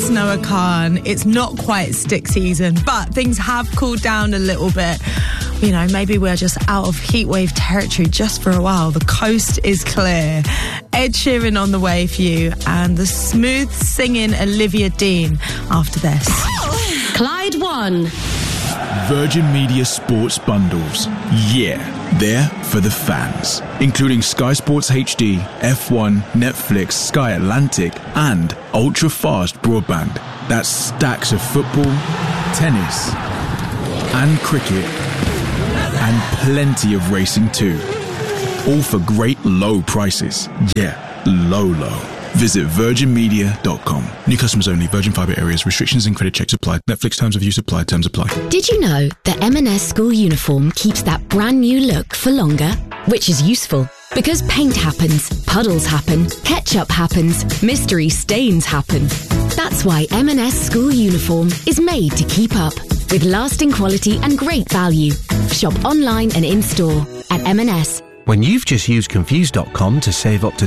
That's Noah Khan. It's not quite stick season, but things have cooled down a little bit. You know, maybe we're just out of heatwave territory just for a while. The coast is clear. Ed Sheeran on the way for you, and the smooth singing Olivia Dean after this. Clyde One. Virgin Media Sports Bundles. Yeah, they're for the fans. Including Sky Sports HD, F1, Netflix, Sky Atlantic, and ultra-fast broadband. That's stacks of football, tennis, and cricket, and plenty of racing too. All for great low prices. Yeah, low. Visit virginmedia.com. New customers only. Virgin Fibre areas. Restrictions and credit checks apply. Netflix terms of use apply. Terms apply. Did you know that M&S school uniform keeps that brand new look for longer? Which is useful, because paint happens, puddles happen, ketchup happens, mystery stains happen. That's why M&S school uniform is made to keep up, with lasting quality and great value. Shop online and in-store at M&S. When you've just used Confused.com to save up to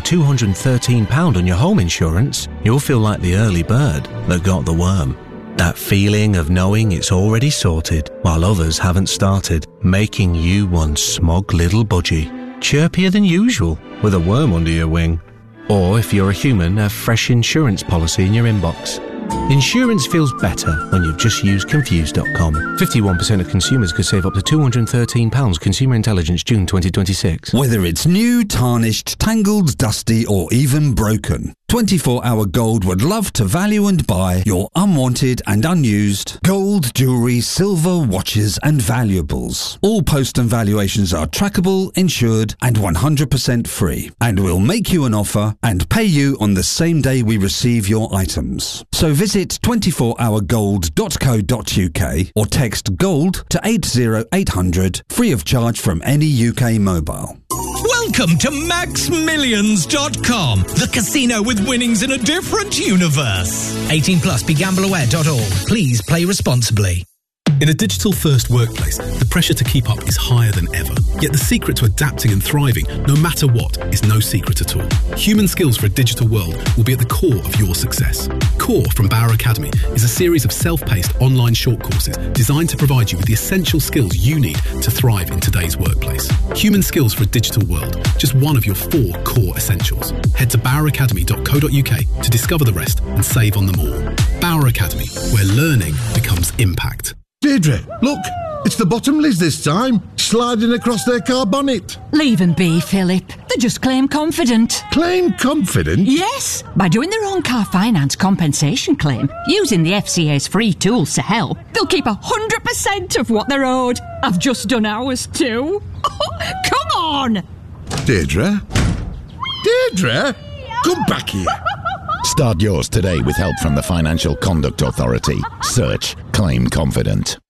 £213 on your home insurance, you'll feel like the early bird that got the worm. That feeling of knowing it's already sorted while others haven't started, making you one smug little budgie, chirpier than usual with a worm under your wing. Or if you're a human, a fresh insurance policy in your inbox. Insurance feels better when you've just used Confused.com. 51% of consumers could save up to £213. Consumer Intelligence, June 2026. Whether it's new, tarnished, tangled, dusty, or even broken, 24-Hour Gold would love to value and buy your unwanted and unused gold, jewellery, silver, watches and valuables. All post and valuations are trackable, insured and 100% free. And we'll make you an offer and pay you on the same day we receive your items. So visit 24hourgold.co.uk or text GOLD to 80800 free of charge from any UK mobile. Welcome to MaxMillions.com, the casino with winnings in a different universe. 18 plus, begambleaware.org. Please play responsibly. In a digital-first workplace, the pressure to keep up is higher than ever. Yet the secret to adapting and thriving, no matter what, is no secret at all. Human skills for a digital world will be at the core of your success. Core from Bauer Academy is a series of self-paced online short courses designed to provide you with the essential skills you need to thrive in today's workplace. Human skills for a digital world, just one of your 4 core essentials. Head to baueracademy.co.uk to discover the rest and save on them all. Bauer Academy, where learning becomes impact. Deirdre, look, it's the Bottomleys this time, sliding across their car bonnet. Leave them be, Philip. They're just claim confident. Claim confident? Yes, by doing their own car finance compensation claim, using the FCA's free tools to help, they'll keep 100% of what they're owed. I've just done ours too. Come on! Deirdre? Deirdre? Come back here. Start yours today with help from the Financial Conduct Authority. Search Claim Confident.